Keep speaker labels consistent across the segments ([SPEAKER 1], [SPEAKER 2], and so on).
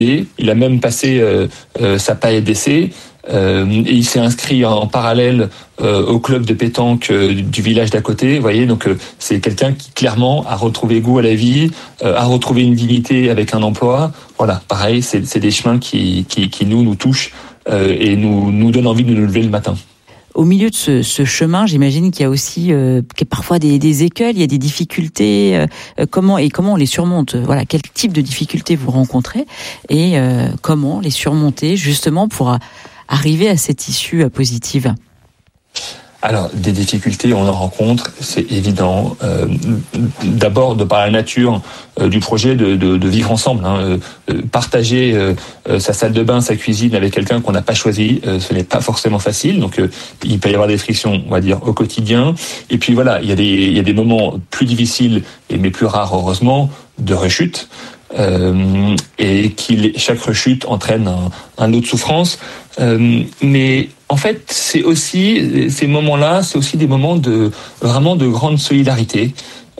[SPEAKER 1] Il a même passé sa période d'essai. Et il s'est inscrit en parallèle au club de pétanque du village d'à côté. Vous voyez, donc c'est quelqu'un qui clairement a retrouvé goût à la vie, a retrouvé une dignité avec un emploi. Voilà, pareil, c'est des chemins qui nous touchent et nous donnent envie de nous lever le matin.
[SPEAKER 2] Au milieu de ce chemin, j'imagine qu'il y a aussi parfois des écueils, il y a des difficultés. Comment on les surmonte ? Voilà, quel type de difficultés vous rencontrez et comment les surmonter justement pour arriver à cette issue positive ?
[SPEAKER 1] Alors, des difficultés, on en rencontre, c'est évident. D'abord, de par la nature du projet, de vivre ensemble. Partager sa salle de bain, sa cuisine avec quelqu'un qu'on n'a pas choisi, ce n'est pas forcément facile. Donc, il peut y avoir des frictions, on va dire, au quotidien. Et puis voilà, il y a des moments plus difficiles, mais plus rares, heureusement, de rechute. Et chaque rechute entraîne un lot de souffrance. Mais en fait, c'est aussi ces moments-là, c'est aussi des moments de grande solidarité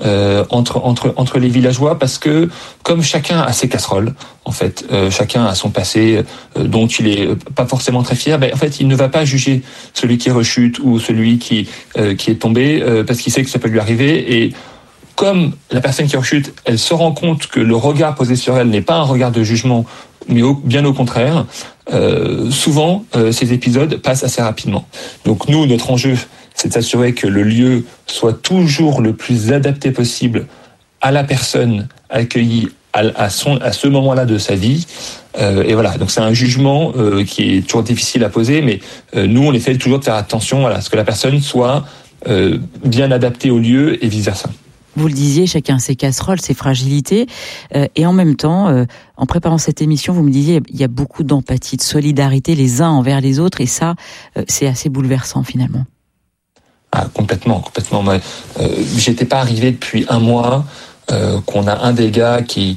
[SPEAKER 1] entre les villageois, parce que comme chacun a ses casseroles, en fait, chacun a son passé dont il est pas forcément très fier. En fait, il ne va pas juger celui qui rechute ou celui qui est tombé parce qu'il sait que ça peut lui arriver. Et comme la personne qui rechute, elle se rend compte que le regard posé sur elle n'est pas un regard de jugement, mais bien au contraire, souvent, ces épisodes passent assez rapidement. Donc nous, notre enjeu, c'est de s'assurer que le lieu soit toujours le plus adapté possible à la personne accueillie à ce moment-là de sa vie. Et voilà, donc c'est un jugement qui est toujours difficile à poser, mais nous, on essaie toujours de faire attention à ce que la personne soit bien adaptée au lieu et vice-versa.
[SPEAKER 2] Vous le disiez, chacun ses casseroles, ses fragilités. Et en même temps, en préparant cette émission, vous me disiez, il y a beaucoup d'empathie, de solidarité les uns envers les autres. Et ça, c'est assez bouleversant finalement.
[SPEAKER 1] Ah, complètement. Moi, j'étais pas arrivé depuis un mois qu'on a un des gars qui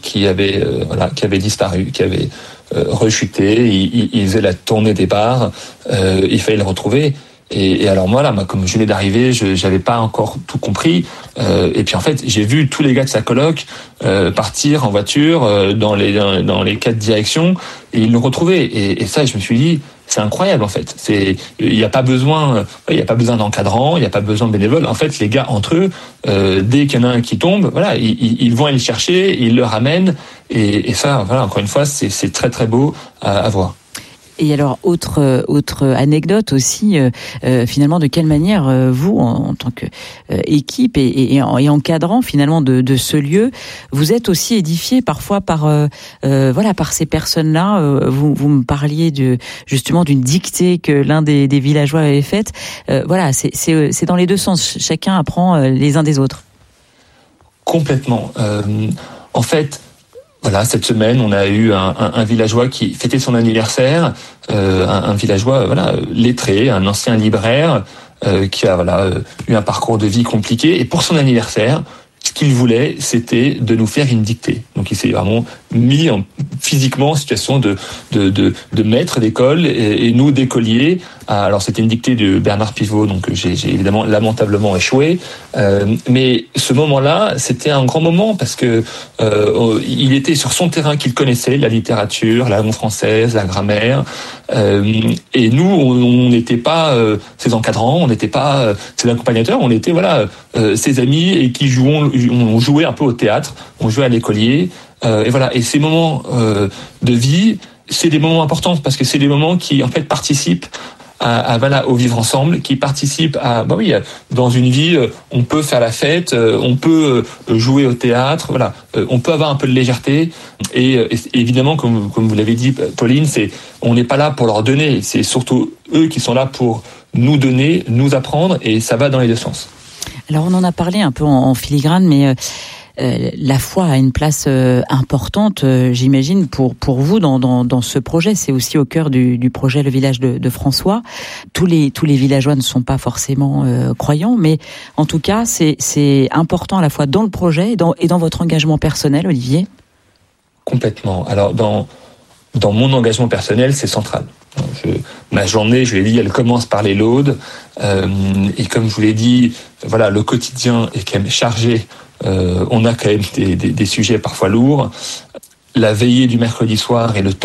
[SPEAKER 1] avait disparu, qui avait rechuté. Il faisait la tournée des bars. Il fallait le retrouver. Et alors moi, comme je venais d'arriver, j'avais pas encore tout compris. Et puis en fait, j'ai vu tous les gars de sa coloc partir en voiture dans les 4 directions, et ils l'ont retrouvé. Et ça, je me suis dit, c'est incroyable en fait. Il y a pas besoin d'encadrant, il y a pas besoin de bénévoles. En fait, les gars entre eux, dès qu'il y en a un qui tombe, voilà, ils vont aller le chercher, ils le ramènent. Et ça, voilà, encore une fois, c'est très très beau à voir.
[SPEAKER 2] Et alors, autre anecdote aussi, finalement, de quelle manière vous, en tant que équipe et encadrant finalement de ce lieu, vous êtes aussi édifié parfois par ces personnes-là. Vous me parliez justement d'une dictée que l'un des villageois avait faite. C'est dans les deux sens. Chacun apprend les uns des autres.
[SPEAKER 1] Complètement. En fait. Voilà, cette semaine, on a eu un villageois qui fêtait son anniversaire, un villageois lettré, un ancien libraire qui a eu un parcours de vie compliqué, et pour son anniversaire, ce qu'il voulait, c'était de nous faire une dictée. Donc il s'est vraiment mis physiquement en situation de maître d'école et nous d'écoliers. Alors c'était une dictée de Bernard Pivot, donc j'ai évidemment lamentablement échoué. Mais ce moment-là, c'était un grand moment parce que il était sur son terrain qu'il connaissait, la littérature, la langue française, la grammaire. Et nous, on n'était pas ses encadrants, on n'était pas ses accompagnateurs, on était ses amis et qui on jouait un peu au théâtre, on jouait à l'écolier. Et ces moments de vie, c'est des moments importants parce que c'est des moments qui en fait participent au vivre ensemble, qui participent dans une vie, on peut faire la fête, on peut jouer au théâtre, on peut avoir un peu de légèreté. Et évidemment, comme vous l'avez dit, Pauline, on n'est pas là pour leur donner, c'est surtout eux qui sont là pour nous donner, nous apprendre, et ça va dans les deux sens.
[SPEAKER 2] Alors on en a parlé un peu en filigrane, mais la foi a une place importante, j'imagine, pour vous dans ce projet. C'est aussi au cœur du projet Le Village de François. Tous les villageois ne sont pas forcément croyants, mais en tout cas, c'est important à la fois dans le projet et dans votre engagement personnel, Olivier.
[SPEAKER 1] Complètement. Alors dans mon engagement personnel, c'est central. Ma journée, je l'ai dit, elle commence par les laudes. Et comme je vous l'ai dit, le quotidien est quand même chargé. On a quand même des sujets parfois lourds. la veillée du mercredi soir et le